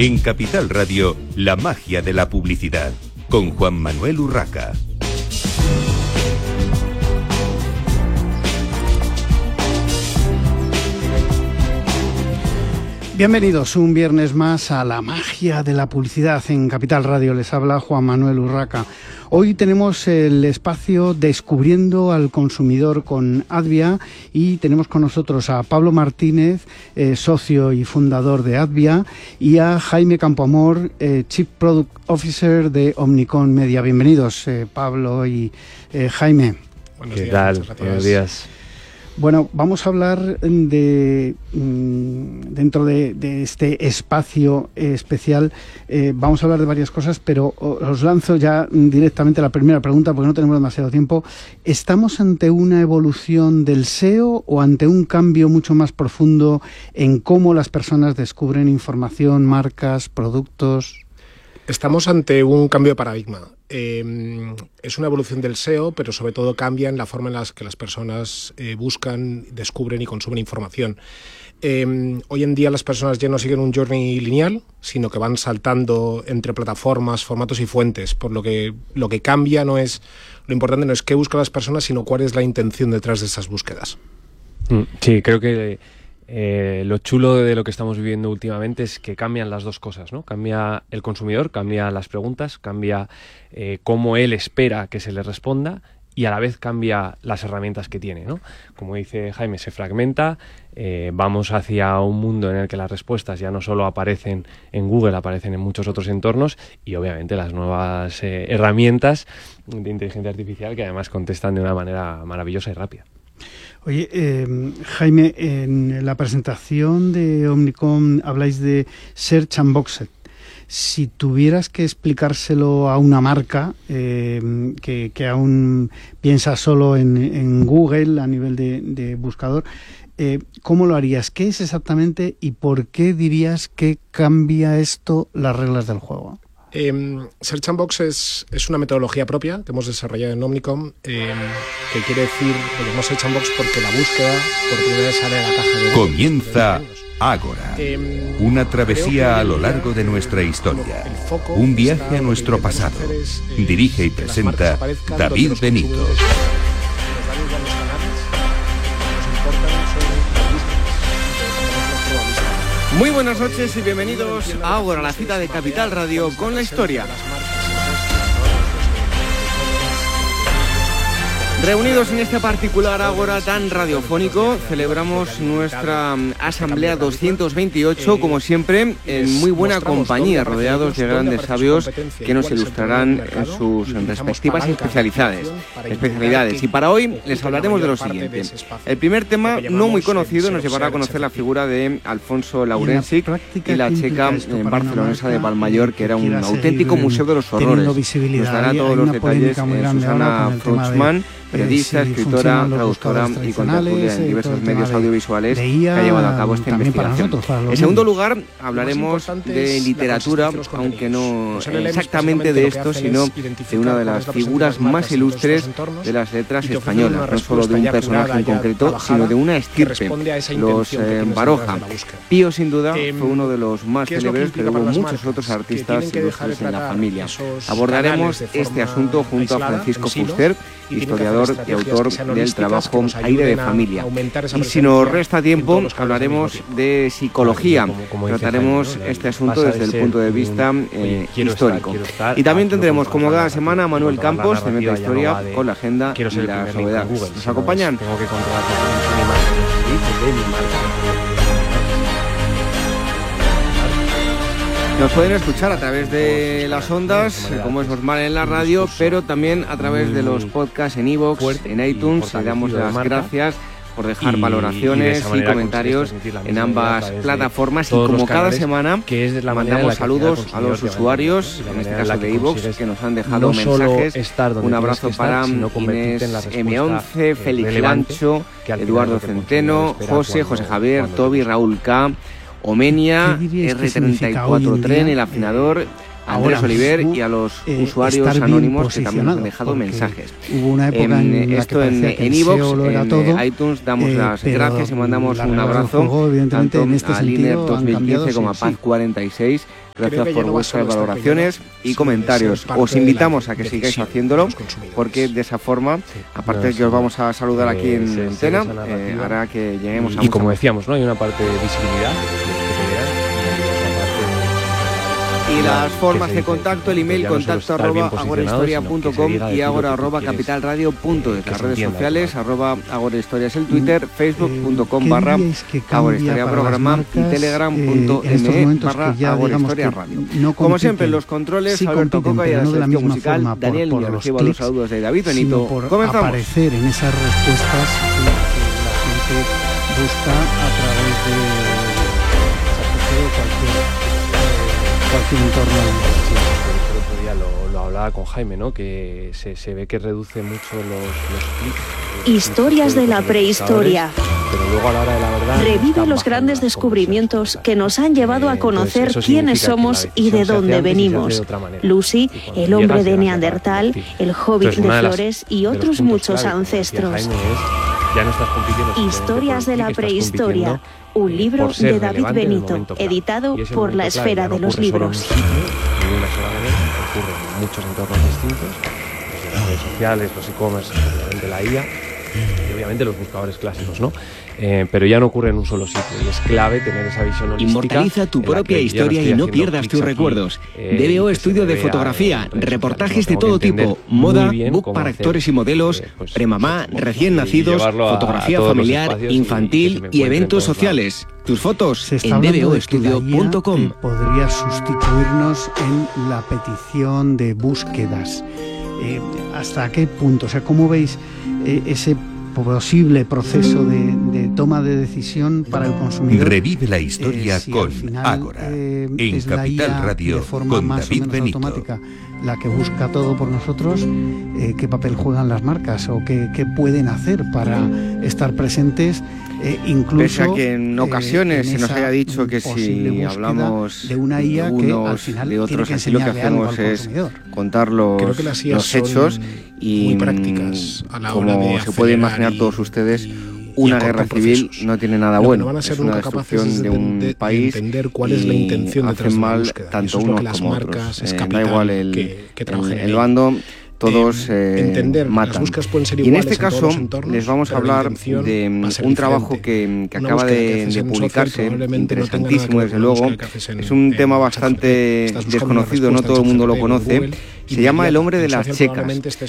En Capital Radio, la magia de la publicidad, con Juan Manuel Urraca. Bienvenidos un viernes más a la magia de la publicidad en Capital Radio. Les habla Juan Manuel Urraca. Hoy tenemos el espacio Descubriendo al Consumidor con Advia y tenemos con nosotros a Pablo Martínez, socio y fundador de Advia, y a Jaime Campoamor, Chief Product Officer de Omnicom Media. Bienvenidos, Pablo y Jaime. ¿Qué tal? Buenos días. Bueno, vamos a hablar dentro de este espacio especial, vamos a hablar de varias cosas, pero os lanzo ya directamente la primera pregunta porque no tenemos demasiado tiempo. ¿Estamos ante una evolución del SEO o ante un cambio mucho más profundo en cómo las personas descubren información, marcas, productos? Estamos ante un cambio de paradigma. Es una evolución del SEO, pero sobre todo cambia en la forma en la que las personas buscan, descubren y consumen información. Hoy en día las personas ya no siguen un journey lineal, sino que van saltando entre plataformas, formatos y fuentes, por lo que cambia lo importante no es qué buscan las personas, sino cuál es la intención detrás de esas búsquedas. Sí, creo que lo chulo de lo que estamos viviendo últimamente es que cambian las dos cosas, ¿no? Cambia el consumidor, cambia las preguntas, cambia cómo él espera que se le responda y a la vez cambia las herramientas que tiene, ¿no? Como dice Jaime, se fragmenta, vamos hacia un mundo en el que las respuestas ya no solo aparecen en Google, aparecen en muchos otros entornos y obviamente las nuevas herramientas de inteligencia artificial que además contestan de una manera maravillosa y rápida. Oye, Jaime, en la presentación de Omnicom habláis de Search and Boxed. Si tuvieras que explicárselo a una marca que aún piensa solo en Google a nivel de buscador, ¿cómo lo harías? ¿Qué es exactamente y por qué dirías que cambia esto las reglas del juego? Search and Box es una metodología propia que hemos desarrollado en Omnicom, que quiere decir, lo llamamos Search and Box porque la búsqueda por primera vez sale a la caja de Comienza Ágora, una travesía a lo largo de nuestra historia, un viaje a nuestro pasado. Dirige y presenta David Benito. Muy buenas noches y bienvenidos a Ágora, la cita de Capital Radio con la historia. Reunidos en este particular Ágora tan radiofónico, celebramos nuestra Asamblea 228, como siempre, en muy buena compañía, rodeados de grandes sabios que nos ilustrarán en sus respectivas especialidades. Y para hoy les hablaremos de lo siguiente. El primer tema, no muy conocido, nos llevará a conocer la figura de Alfonso Laurensic y la checa barcelonesa de Valmayor, que era un auténtico museo de los horrores. Nos dará todos los detalles Susana Fruchman, periodista, escritora, traductora y contertulia en diversos medios audiovisuales que ha llevado a cabo esta investigación. En segundo lugar, hablaremos de literatura, aunque no exactamente de esto, sino de una de las figuras más ilustres de las letras españolas, no solo de un personaje en concreto, sino de una estirpe, los Baroja. Pío, sin duda, fue uno de los más célebres, pero hubo muchos otros artistas ilustres en la familia. Abordaremos este asunto junto a Francisco Fuster, historiador y autor del trabajo Aire de Familia. Y si nos resta tiempo, hablaremos de psicología. Trataremos este asunto desde el punto de vista histórico. Y también tendremos, como cada semana, a Manuel Campos, de Meta Historia, con la agenda y las novedades. ¿Nos acompañan? Tengo que controlar mi marca. Nos pueden escuchar a través de las ondas, como es normal en la radio, pero también a través de los podcasts en iVoox, en iTunes. Le damos las gracias por dejar valoraciones y comentarios en ambas plataformas. Y como cada semana, mandamos saludos a los usuarios, en este caso de iVoox, que nos han dejado mensajes. Un abrazo para Inés M11, Félix Lancho, Eduardo Centeno, José Javier, Toby, Raúl K., Omenia, R34 Tren, El Afinador, Andrés Oliver y a los usuarios anónimos que también nos han dejado mensajes. Hubo una época en la que parecía que el SEO lo era todo. En iTunes damos las gracias y mandamos un abrazo tanto a Liner 2015 como a Paz 46. Gracias por vuestras valoraciones y comentarios. Os invitamos a que sigáis haciéndolo, porque de esa forma, aparte de que os vamos a saludar aquí en antena, hará que lleguemos a... Y como decíamos, ¿no? Hay una parte de visibilidad y las formas de contacto, el email contacto@agorahistoria.com y agora@capitalradio.es, las redes sociales @agorahistoria es el Twitter, facebook.com/agorahistoria programa y telegram.me/agorahistoria. Como siempre, en los controles, Alberto Coca y la selección musical, Daniel, y reciba los saludos de David Benito. Comenzamos. Aparecer en esas respuestas que la gente busca a través de cualquier entorno. El otro día lo hablaba con Jaime, ¿no? Que se ve que reduce mucho los clics. Historias de la prehistoria. Pero luego a la hora de la verdad... Revive los grandes descubrimientos que nos han llevado a conocer quiénes somos y de dónde venimos. Lucy, el hombre de Neandertal, el hobbit de Flores y otros muchos ancestros. Historias de la prehistoria. Un libro de David Benito, editado por La Esfera de los Libros. De una sola manera, ocurre en muchos entornos distintos, desde las redes sociales, los e-commerce, obviamente la IA, y obviamente los buscadores clásicos, ¿no? Pero ya no ocurre en un solo sitio y es clave tener esa visión holística. Inmortaliza tu propia historia y no pierdas tus recuerdos. DBO Estudio de Fotografía, reportajes de todo tipo, moda, book para actores y modelos, premamá, recién nacidos, fotografía familiar, infantil y eventos sociales. Tus fotos en dboestudio.com. Podría sustituirnos en la petición de búsquedas. ¿Hasta qué punto? O sea, ¿cómo veis ese posible proceso de toma de decisión para el consumidor? Revive la historia con Ágora, en Capital Radio, de forma con más David o menos Benito. automática, la que busca todo por nosotros. ¿Qué papel juegan las marcas o qué pueden hacer para estar presentes? Incluso pese a que en ocasiones se nos haya dicho que si hablamos de una IA que al unos final de otros, tiene que así lo que enseñarle hacemos algo al es consumidor. contar los hechos y muy prácticas a la hora como de se pueden imaginar todos ustedes, una guerra civil no tiene nada bueno. No van a ser es una nunca capaces destrucción de un país, de entender cuál es la intención detrás hacen de la mal búsqueda. tanto Eso es lo unos que las como marcas otros. es Da capital igual que trabajen el bando. Todos entender matan. las búsquedas pueden ser y en iguales este caso en entornos, les vamos a hablar de un trabajo que acaba de publicarse, interesantísimo desde luego. Es un tema bastante desconocido, no todo el mundo lo conoce. Se llama El hombre de las checas.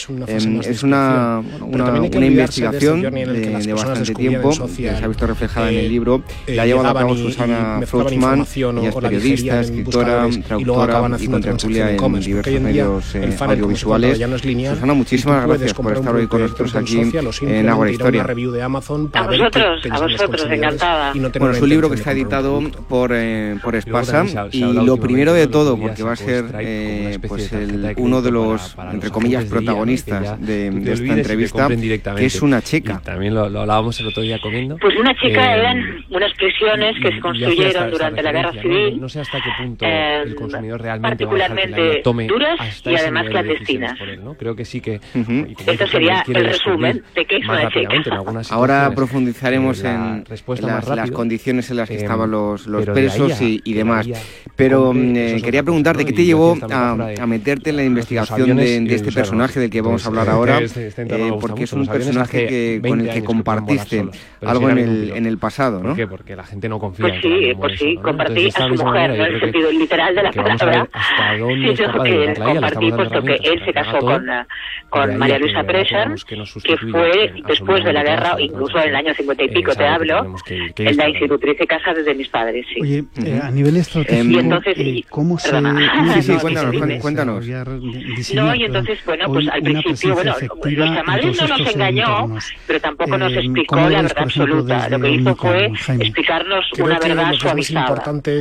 Es una investigación de bastante tiempo, que se ha visto reflejada en el libro. La ha llevado a cabo Susana Frochman, ella es periodista, escritora, traductora y contertulia en diversos medios audiovisuales. Susana, muchísimas gracias por estar hoy con nosotros aquí en Ágora Historia. A vosotros, encantada. Bueno, es un libro que está editado por Espasa y lo primero de todo, porque va a ser pues uno de los, entre comillas, protagonistas de esta entrevista, que es una checa. También lo hablábamos el otro día comiendo. Pues una checa eran unas prisiones que se construyeron durante la Guerra Civil, no sé hasta qué punto el consumidor realmente particularmente duras y además clandestinas. ¿no? Creo que sí que... Esto sería el resumen de qué es una checa. Ahora profundizaremos en las condiciones en las que estaban los presos y demás. Pero quería preguntarte, ¿qué te llevó a meterte en la investigación de este personaje del que vamos a hablar ahora? Porque es un personaje con el que compartiste algo en el pasado, ¿no? ¿Por qué? Porque la gente no confía en Pues sí, compartí a su mujer, no en el sentido literal de la palabra, sino que compartí puesto que él se casó con María Luisa Presser, que fue después de la guerra, incluso en el año 50 y pico te hablo, en la institutriz de casa de mis padres. Sí. Oye, a nivel estratégico, y entonces, ¿cómo se...? Sí, cuéntanos. No, y entonces, bueno, pues al principio, nuestra madre no nos engañó, pero tampoco nos explicó la verdad absoluta. Lo que hizo fue explicarnos una verdad suavizada.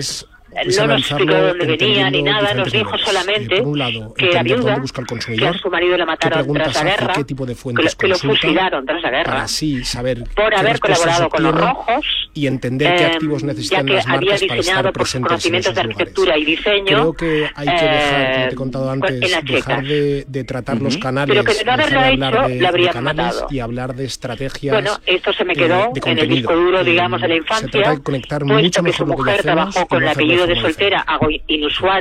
no nos explicó de dónde venía ni nada, nos dijo solamente que era viuda, que a su marido le mataron tras la guerra, que lo fusilaron tras la guerra, por haber colaborado con los rojos, y entender qué activos necesitan las marcas para estar presentes en esos de arquitectura y diseño. Creo que hay que dejar, como te he contado antes, dejar de tratar los canales, pero que de no haberlo hecho, le habrían matado. Y hablar de estrategias. Bueno, esto se me quedó en el disco duro, digamos, de la infancia, se trata de conectar puesto mucho que su mejor mujer trabajó con el apellido de soltera, algo inusual